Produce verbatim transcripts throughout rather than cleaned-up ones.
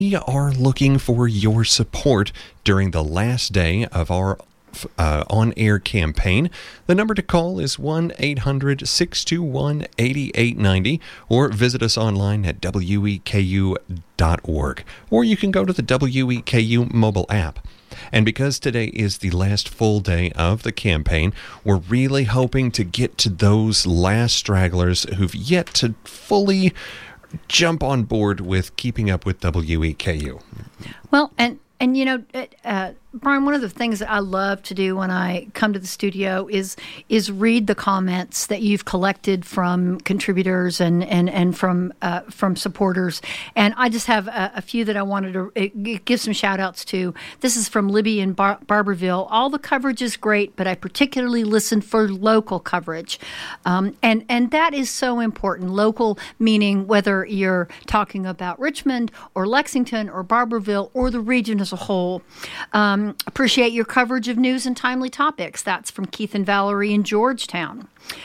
We are looking for your support during the last day of our uh, on-air campaign. The number to call is one eight hundred six two one eight eight nine zero, or visit us online at W E K U dot org, or you can go to the W E K U mobile app. And because today is the last full day of the campaign, we're really hoping to get to those last stragglers who've yet to fully jump on board with keeping up with W E K U. Well, and, and you know, uh, Brian, one of the things that I love to do when I come to the studio is is read the comments that you've collected from contributors and and and from uh, from supporters. And I just have a, a few that I wanted to uh, give some shout outs to. This is from Libby in Bar- Barberville. All the coverage is great, but I particularly listen for local coverage, um, and and that is so important. Local meaning whether you're talking about Richmond or Lexington or Barberville or the region as a whole. Um, Appreciate your coverage of news and timely topics. That's from Keith and Valerie in Georgetown.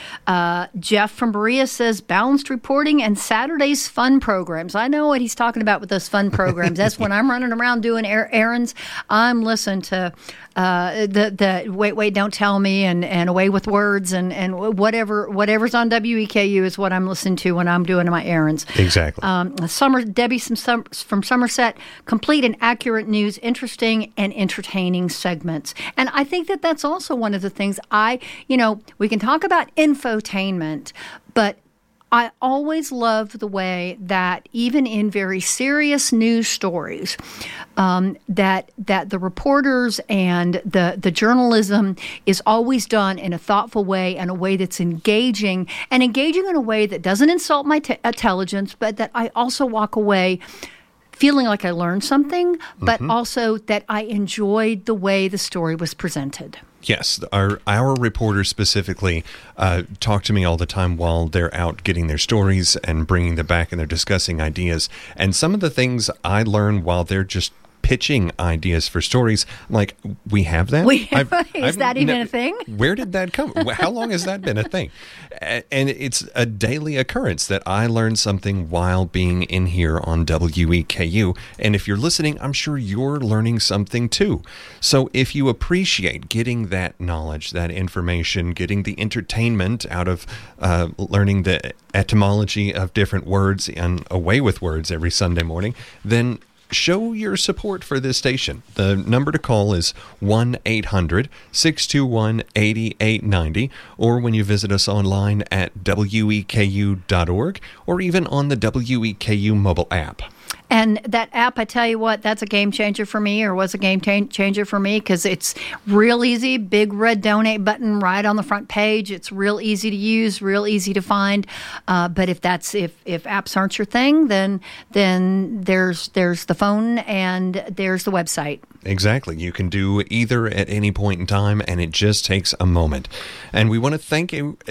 Uh, Jeff from Berea says, balanced reporting and Saturday's fun programs. I know what he's talking about with those fun programs. That's when I'm running around doing er- errands. I'm listening to uh, the the Wait, Wait, Don't Tell Me and, and Away with Words and, and whatever, whatever's on W E K U is what I'm listening to when I'm doing my errands. Exactly. Um, Summer, Debbie some, some, from Somerset, complete and accurate news, interesting and entertaining segments. And I think that that's also one of the things I, you know, we can talk about infotainment, but I always love the way that even in very serious news stories, um, that that the reporters and the the journalism is always done in a thoughtful way and a way that's engaging and engaging in a way that doesn't insult my t- intelligence, but that I also walk away feeling like I learned something, but mm-hmm. also that I enjoyed the way the story was presented. Yes, our our reporters specifically uh, talk to me all the time while they're out getting their stories and bringing them back, and they're discussing ideas. And some of the things I learn while they're just pitching ideas for stories, like, we have that? We have, I've, is I've, that even ne- a thing? Where did that come? How long has that been a thing? And it's a daily occurrence that I learn something while being in here on W E K U. And if you're listening, I'm sure you're learning something too. So if you appreciate getting that knowledge, that information, getting the entertainment out of uh, learning the etymology of different words and Away with Words every Sunday morning, then show your support for this station. The number to call is one eight hundred six two one eight eight nine zero, or when you visit us online at W E K U dot org, or even on the W E K U mobile app. And that app, I tell you what, that's a game changer for me, or was a game t- changer for me, because it's real easy, big red donate button right on the front page. It's real easy to use, real easy to find. Uh, but if that's if, if apps aren't your thing, then then there's there's the phone and there's the website. Exactly. You can do either at any point in time, and it just takes a moment. And we want to thank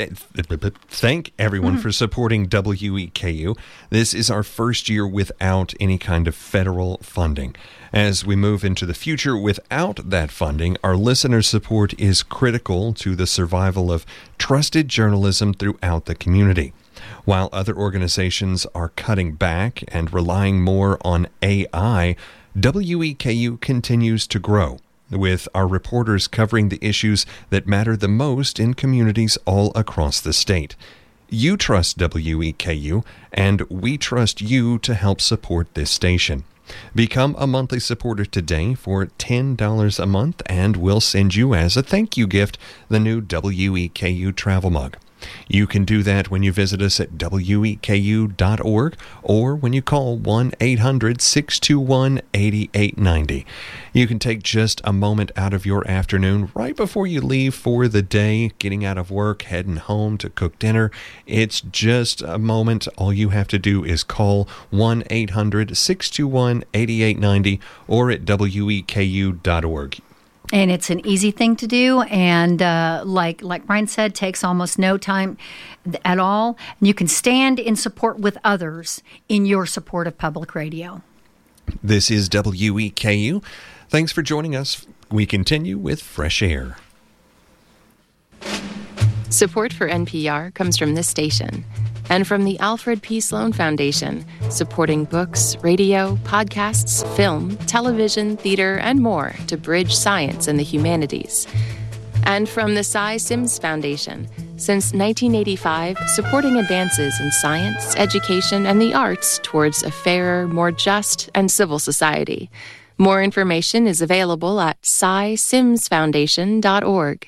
thank everyone mm-hmm. for supporting W E K U. This is our first year without any kind of federal funding. As we move into the future without that funding, our listener support is critical to the survival of trusted journalism throughout the community. While other organizations are cutting back and relying more on A I, W E K U continues to grow, with our reporters covering the issues that matter the most in communities all across the state. You trust W E K U, and we trust you to help support this station. Become a monthly supporter today for ten dollars a month, and we'll send you as a thank you gift the new W E K U travel mug. You can do that when you visit us at W E K U dot org, or when you call one eight hundred six two one eight eight nine zero. You can take just a moment out of your afternoon right before you leave for the day, getting out of work, heading home to cook dinner. It's just a moment. All you have to do is call one eight hundred six two one eight eight nine zero or at W E K U dot org. And it's an easy thing to do, and uh, like like Brian said, takes almost no time at all. And you can stand in support with others in your support of public radio. This is W E K U. Thanks for joining us. We continue with Fresh Air. Support for N P R comes from this station And from the Alfred P. Sloan Foundation, supporting books, radio, podcasts, film, television, theater, and more to bridge science and the humanities. And from the Cy Sims Foundation, since nineteen eighty-five, supporting advances in science, education, and the arts towards a fairer, more just, and civil society. More information is available at cy sims foundation dot org.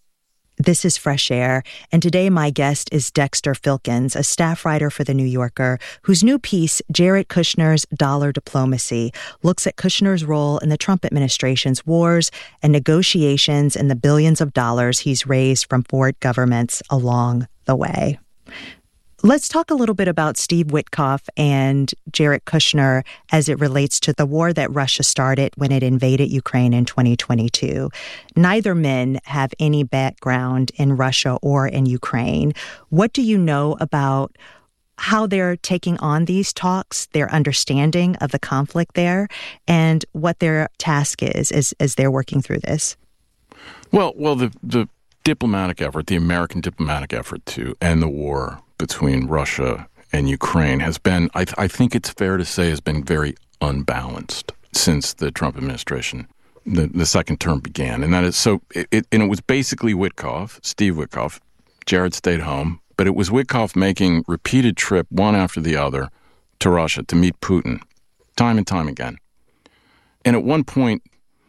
This is Fresh Air, and today my guest is Dexter Filkins, a staff writer for The New Yorker, whose new piece, Jared Kushner's Dollar Diplomacy, looks at Kushner's role in the Trump administration's wars and negotiations and the billions of dollars he's raised from foreign governments along the way. Let's talk a little bit about Steve Witkoff and Jared Kushner as it relates to the war that Russia started when it invaded Ukraine in twenty twenty-two. Neither men have any background in Russia or in Ukraine. What do you know about how they're taking on these talks, their understanding of the conflict there, and what their task is as, as they're working through this? Well, well, the, the diplomatic effort, the American diplomatic effort to end the war between Russia and Ukraine has been, I, th- I think it's fair to say, has been very unbalanced since the Trump administration, the, the second term began. And that is so, it, it, and it was basically Witkoff, Steve Witkoff. Jared stayed home, but it was Witkoff making repeated trip, one after the other, to Russia to meet Putin, time and time again. And at one point,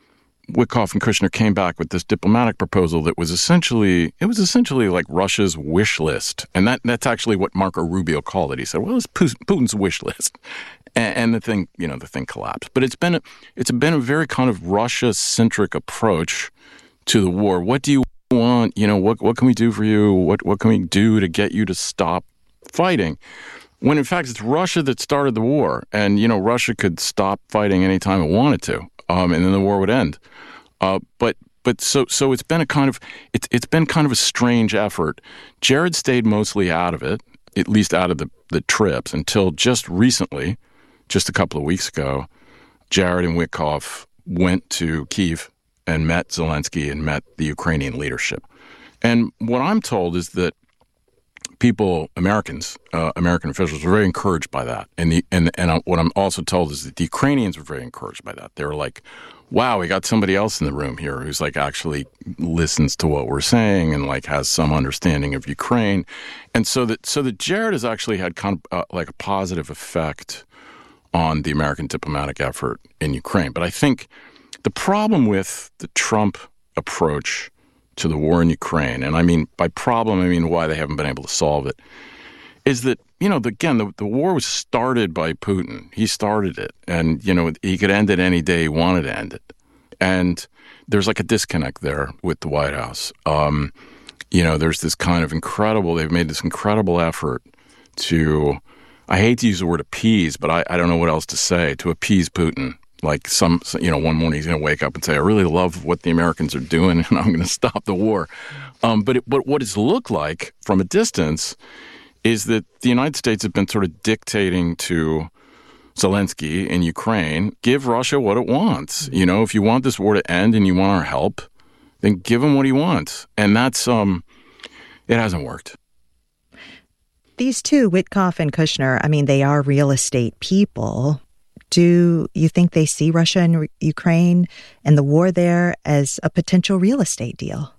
Witkoff and Kushner came back with this diplomatic proposal that was essentially, it was essentially like Russia's wish list. And that that's actually what Marco Rubio called it. He said, well, it's Putin's wish list. And, and the thing, you know, the thing collapsed. But it's been, a, it's been a very kind of Russia-centric approach to the war. What do you want? You know, what what can we do for you? What what can we do to get you to stop fighting? When in fact, it's Russia that started the war. And, you know, Russia could stop fighting anytime it wanted to. Um, and then the war would end. Uh, but but so so it's been a kind of it's it's been kind of a strange effort. Jared stayed mostly out of it, at least out of the, the trips, until just recently, just a couple of weeks ago. Jared and Witkoff went to Kyiv and met Zelensky and met the Ukrainian leadership. And what I'm told is that people, Americans, uh, American officials, were very encouraged by that. And the and and what I'm also told is that the Ukrainians were very encouraged by that. They were like, wow, we got somebody else in the room here who's like actually listens to what we're saying and like has some understanding of Ukraine. And so that so that Jared has actually had kind of uh, like a positive effect on the American diplomatic effort in Ukraine. But I think the problem with the Trump approach to the war in Ukraine, and I mean by problem, I mean why they haven't been able to solve it, is that, you know, the, again, the, the war was started by Putin. He started it, and, you know, he could end it any day he wanted to end it. And there's like a disconnect there with the White House. Um, you know, there's this kind of incredible, they've made this incredible effort to, I hate to use the word appease, but I, I don't know what else to say, to appease Putin. Like some, you know, one morning he's going to wake up and say, I really love what the Americans are doing and I'm going to stop the war. Um, but, it, but what it's looked like from a distance is that the United States have been sort of dictating to Zelensky in Ukraine, give Russia what it wants. You know, if you want this war to end and you want our help, then give him what he wants. And that's, um, it hasn't worked. These two, Witkoff and Kushner, I mean, they are real estate people. Do you think they see Russia and re- Ukraine and the war there as a potential real estate deal?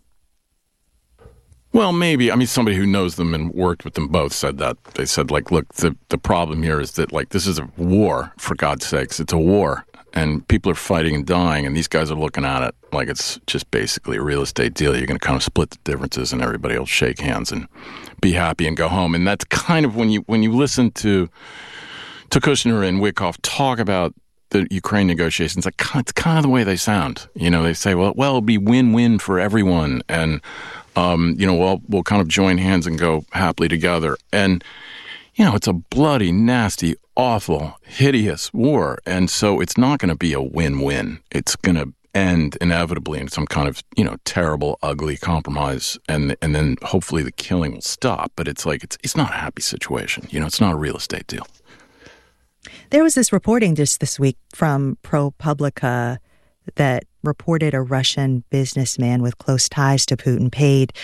Well, maybe. I mean, somebody who knows them and worked with them both said that. They said, like, look, the, the problem here is that, like, this is a war, for God's sakes. It's a war, and people are fighting and dying, and these guys are looking at it like it's just basically a real estate deal. You're going to kind of split the differences, and everybody will shake hands and be happy and go home. And that's kind of when you when you listen to to Kushner and Witkoff talk about the Ukraine negotiations, like, it's kind of the way they sound. You know, they say, well, well, it'll be win-win for everyone. And, um, you know, we'll, we'll kind of join hands and go happily together. And, you know, it's a bloody, nasty, awful, hideous war. And so it's not going to be a win-win. It's going to end inevitably in some kind of, you know, terrible, ugly compromise. And and then hopefully the killing will stop. But it's like, it's it's not a happy situation. You know, it's not a real estate deal. There was this reporting just this week from ProPublica that reported a Russian businessman with close ties to Putin paid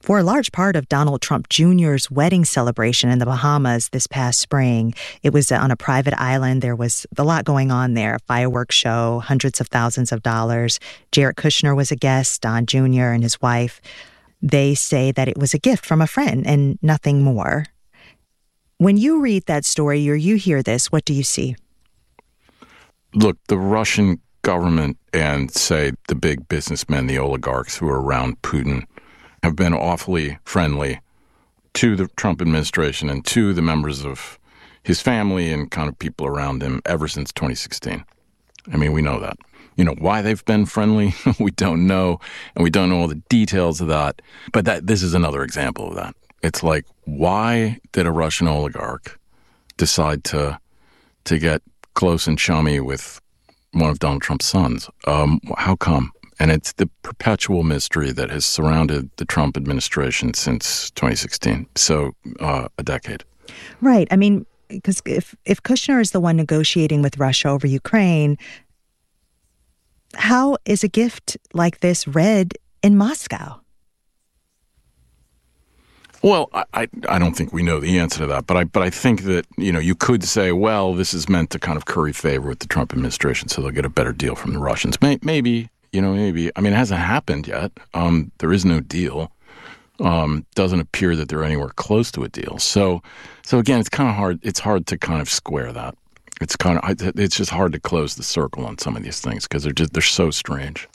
for a large part of Donald Trump Junior's wedding celebration in the Bahamas this past spring. It was on a private island. There was a lot going on there, a fireworks show, hundreds of thousands of dollars. Jared Kushner was a guest, Don Junior and his wife. They say that it was a gift from a friend and nothing more. When you read that story or you hear this, what do you see? Look, the Russian government and, say, the big businessmen, the oligarchs who are around Putin, have been awfully friendly to the Trump administration and to the members of his family and kind of people around him ever since twenty sixteen. I mean, we know that. You know, why they've been friendly, we don't know, and we don't know all the details of that. But that this is another example of that. It's like, why did a Russian oligarch decide to to get close and chummy with one of Donald Trump's sons? Um, how come? And it's the perpetual mystery that has surrounded the Trump administration since twenty sixteen, so uh, a decade. Right. I mean, because if, if Kushner is the one negotiating with Russia over Ukraine, how is a gift like this read in Moscow? Well, I, I I don't think we know the answer to that, but I but I think that, you know, you could say, well, this is meant to kind of curry favor with the Trump administration, so they'll get a better deal from the Russians. May, maybe. You know, maybe. I mean, it hasn't happened yet. Um, there is no deal. Um, doesn't appear that they're anywhere close to a deal. So, so again, it's kind of hard. It's hard to kind of square that. It's kind of. It's just hard to close the circle on some of these things because they're just they're so strange.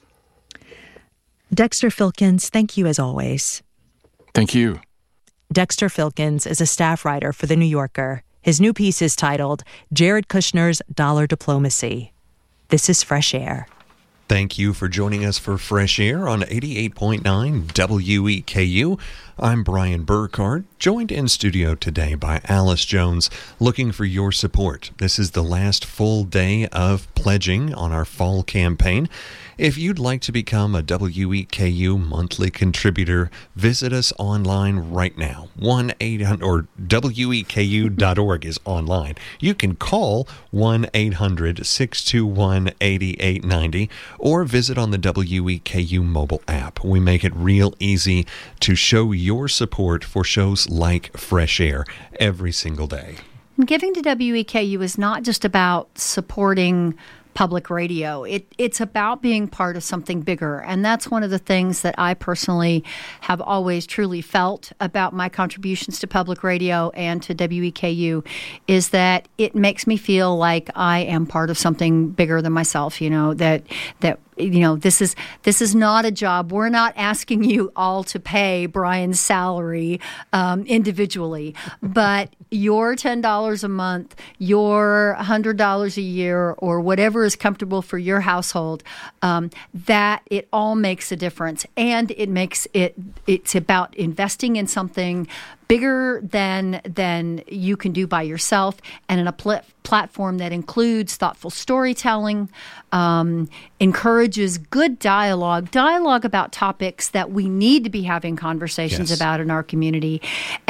Dexter Filkins, thank you as always. Thank you. Dexter Filkins is a staff writer for The New Yorker. His new piece is titled "Jared Kushner's Dollar Diplomacy." This is Fresh Air. Thank you for joining us for Fresh Air on eighty-eight point nine W E K U. I'm Brian Burkhardt, joined in studio today by Alice Jones, looking for your support. This is the last full day of pledging on our fall campaign. If you'd like to become a W E K U monthly contributor, visit us online right now. one eight hundred or W E K U dot org is online. You can call one eight hundred six two one eight eight nine zero or visit on the W E K U mobile app. We make it real easy to show your support for shows like Fresh Air every single day. Giving to W E K U is not just about supporting public radio. It, it's about being part of something bigger. And that's one of the things that I personally have always truly felt about my contributions to public radio and to W E K U is that it makes me feel like I am part of something bigger than myself, you know, that that you know, this is this is not a job. We're not asking you all to pay Brian's salary um, individually, but your ten dollars a month, your one hundred dollars a year, or whatever is comfortable for your household, um, that it all makes a difference. And it makes it, it's about investing in something bigger than than you can do by yourself, and in a pl- platform that includes thoughtful storytelling, um, encourages good dialogue, dialogue about topics that we need to be having conversations yes. about in our community,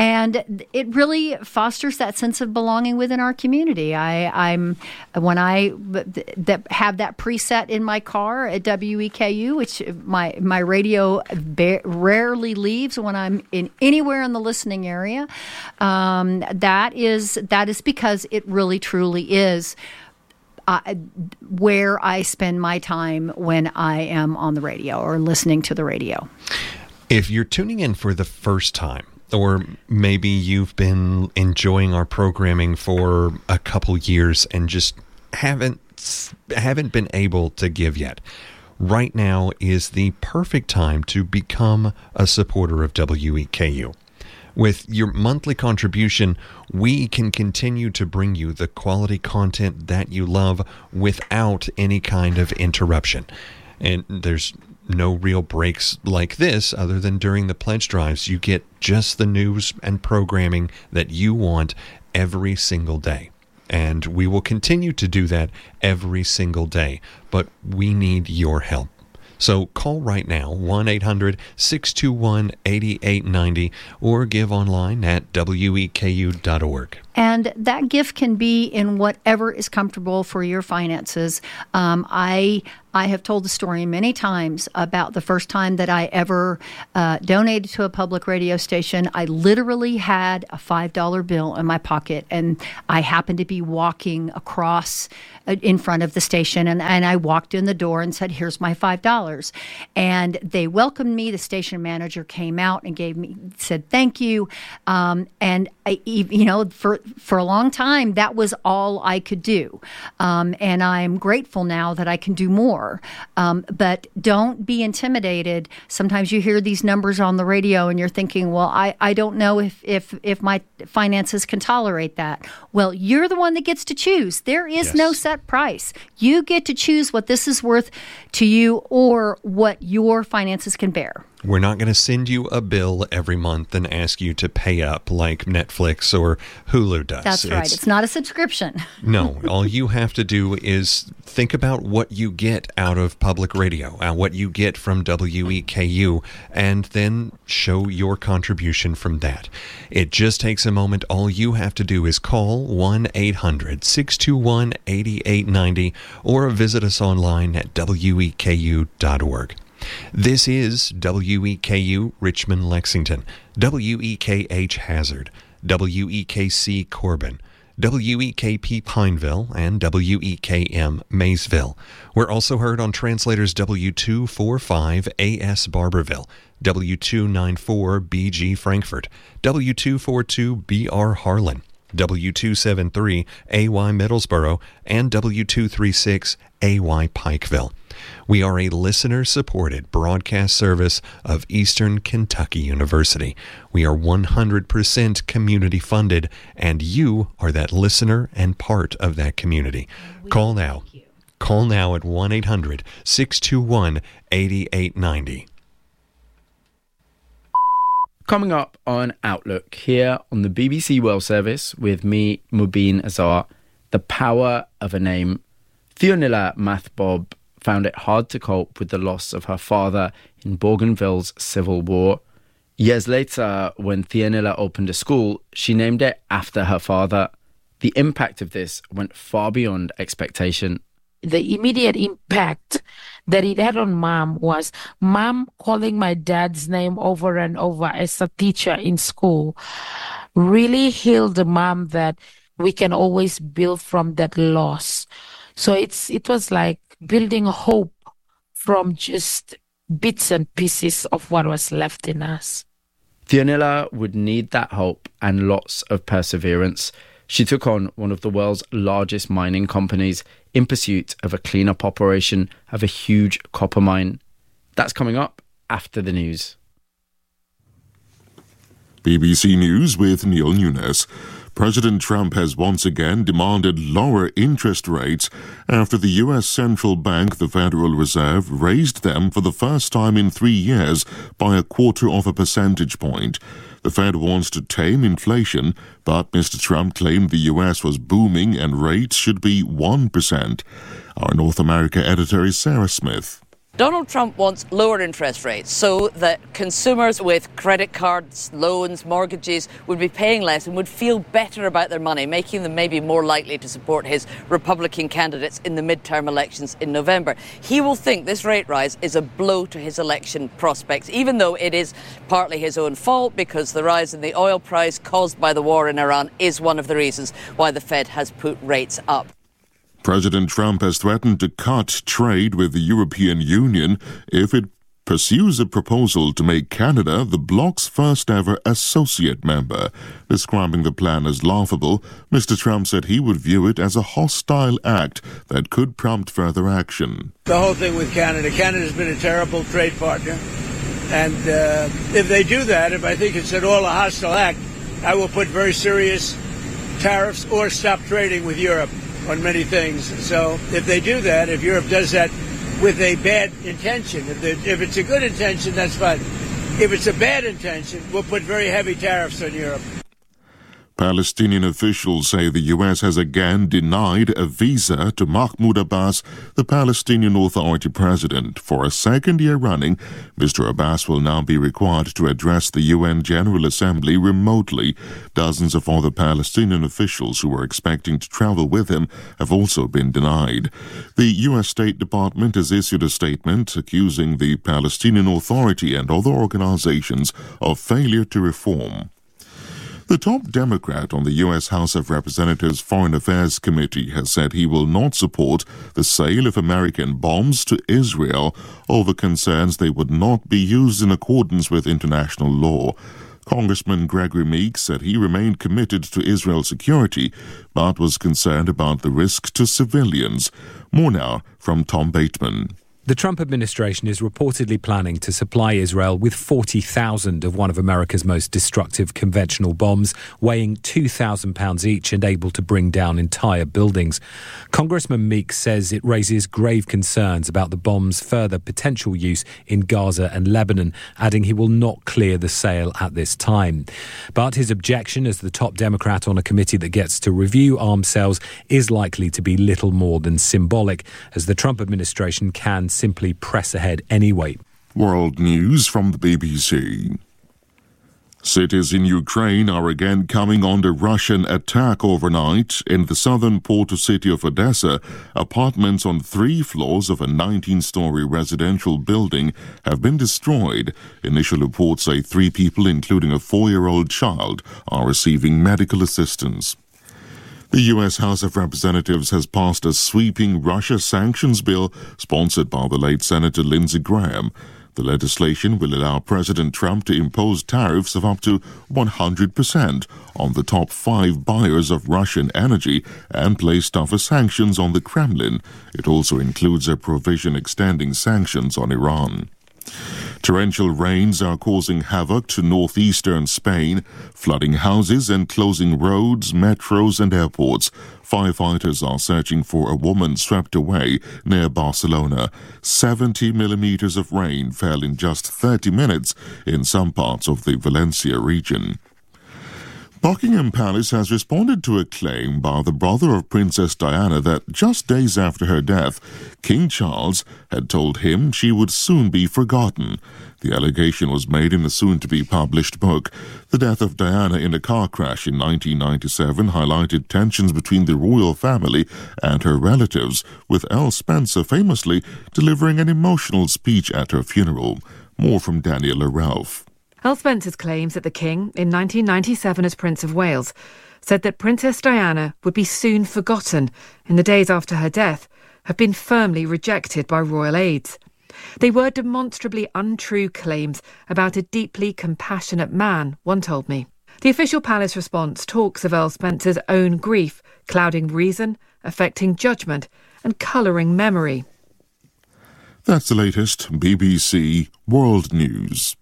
and it really fosters that sense of belonging within our community. I, I'm when I that have that preset in my car at W E K U, which my my radio ba- rarely leaves when I'm in anywhere in the listening area. area. Um, that is that is because it really truly is uh, where I spend my time when I am on the radio or listening to the radio. If you're tuning in for the first time, or maybe you've been enjoying our programming for a couple years and just haven't haven't been able to give yet, right now is the perfect time to become a supporter of W E K U. With your monthly contribution, we can continue to bring you the quality content that you love without any kind of interruption. And there's no real breaks like this other than during the pledge drives. You get just the news and programming that you want every single day. And we will continue to do that every single day. But we need your help. So call right now, one eight hundred six two one eight eight nine zero, or give online at W E K U dot org. And that gift can be in whatever is comfortable for your finances. Um, I I have told the story many times about the first time that I ever uh, donated to a public radio station. I literally had a five dollar bill in my pocket, and I happened to be walking across uh, in front of the station, and, and I walked in the door and said, here's my five dollars. And they welcomed me. The station manager came out and gave me, said thank you. Um, and, I, you know, for, for a long time, that was all I could do. Um, and I'm grateful now that I can do more. Um, but don't be intimidated. Sometimes you hear these numbers on the radio and you're thinking, well, I, I don't know if, if, if my finances can tolerate that. Well, you're the one that gets to choose. There is Yes. no set price. You get to choose what this is worth to you or what your finances can bear. We're not going to send you a bill every month and ask you to pay up like Netflix or Hulu does. That's right. It's, it's not a subscription. No, all you have to do is think about what you get out of public radio, uh, what you get from W E K U, and then show your contribution from that. It just takes a moment. All you have to do is call one eight hundred six two one eight eight nine zero or visit us online at W E K U dot org. This is W E K U Richmond, Lexington, W E K H Hazard, W E K C Corbin, W E K P Pineville, and W E K M Maysville. We're also heard on translators W two forty-five A S Barberville, W two ninety-four B G Frankfort, W two forty-two B R Harlan, W two seventy-three A Y Middlesboro, and W two thirty-six A Y Pikeville. We are a listener-supported broadcast service of Eastern Kentucky University. We are one hundred percent community-funded, and you are that listener and part of that community. Call now. Call now at one eight hundred six two one eight eight nine zero. Coming up on Outlook here on the B B C World Service with me, Mubin Azar, the power of a name. Theonilla Mathbob found it hard to cope with the loss of her father in Bougainville's civil war. Years later, when Theonilla opened a school, she named it after her father. The impact of this went far beyond expectation. The immediate impact that it had on Mom was Mom calling my dad's name over and over as a teacher in school really healed Mom that we can always build from that loss. So it's it was like building hope from just bits and pieces of what was left in us. Theonilla would need that hope and lots of perseverance. She took on one of the world's largest mining companies in pursuit of a cleanup operation of a huge copper mine. That's coming up after the news. B B C News with Neil Nunes. President Trump has once again demanded lower interest rates after the U S central bank, the Federal Reserve, raised them for the first time in three years by a quarter of a percentage point. The Fed wants to tame inflation, but Mister Trump claimed the U S was booming and rates should be one percent. Our North America editor is Sarah Smith. Donald Trump wants lower interest rates so that consumers with credit cards, loans, mortgages would be paying less and would feel better about their money, making them maybe more likely to support his Republican candidates in the midterm elections in November. He will think this rate rise is a blow to his election prospects, even though it is partly his own fault because the rise in the oil price caused by the war in Iran is one of the reasons why the Fed has put rates up. President Trump has threatened to cut trade with the European Union if it pursues a proposal to make Canada the bloc's first ever associate member. Describing the plan as laughable, Mister Trump said he would view it as a hostile act that could prompt further action. The whole thing with Canada, Canada's been a terrible trade partner. And uh, if they do that, if I think it's at all a hostile act, I will put very serious tariffs or stop trading with Europe on many things. So if they do that, if Europe does that with a bad intention, if, if it's a good intention, that's fine. If it's a bad intention, we'll put very heavy tariffs on Europe. Palestinian officials say the U S has again denied a visa to Mahmoud Abbas, the Palestinian Authority president. For a second year running, Mister Abbas will now be required to address the U N General Assembly remotely. Dozens of other Palestinian officials who were expecting to travel with him have also been denied. The U S State Department has issued a statement accusing the Palestinian Authority and other organizations of failure to reform. The top Democrat on the U S House of Representatives Foreign Affairs Committee has said he will not support the sale of American bombs to Israel over concerns they would not be used in accordance with international law. Congressman Gregory Meeks said he remained committed to Israel's security, but was concerned about the risk to civilians. More now from Tom Bateman. The Trump administration is reportedly planning to supply Israel with forty thousand of one of America's most destructive conventional bombs, weighing two thousand pounds each and able to bring down entire buildings. Congressman Meeks says it raises grave concerns about the bomb's further potential use in Gaza and Lebanon, adding he will not clear the sale at this time. But his objection as the top Democrat on a committee that gets to review arms sales is likely to be little more than symbolic, as the Trump administration can simply press ahead anyway. World news from the B B C. Cities in Ukraine are again coming under Russian attack overnight. In the southern port city of Odessa, apartments on three floors of a nineteen-story residential building have been destroyed. Initial reports say three people, including a four-year-old child, are receiving medical assistance. The U S House of Representatives has passed a sweeping Russia sanctions bill sponsored by the late Senator Lindsey Graham. The legislation will allow President Trump to impose tariffs of up to one hundred percent on the top five buyers of Russian energy and place tougher sanctions on the Kremlin. It also includes a provision extending sanctions on Iran. Torrential rains are causing havoc to northeastern Spain, flooding houses and closing roads, metros and airports. Firefighters are searching for a woman swept away near Barcelona. seventy millimeters of rain fell in just thirty minutes in some parts of the Valencia region. Buckingham Palace has responded to a claim by the brother of Princess Diana that just days after her death, King Charles had told him she would soon be forgotten. The allegation was made in a soon-to-be-published book. The death of Diana in a car crash in nineteen ninety-seven highlighted tensions between the royal family and her relatives, with Elle Spencer famously delivering an emotional speech at her funeral. More from Daniela Ralph. Elle Spencer's claims that the King, in nineteen ninety-seven as Prince of Wales, said that Princess Diana would be soon forgotten in the days after her death have been firmly rejected by royal aides. They were demonstrably untrue claims about a deeply compassionate man, one told me. The official palace response talks of Elle Spencer's own grief, clouding reason, affecting judgment and colouring memory. That's the latest B B C World News.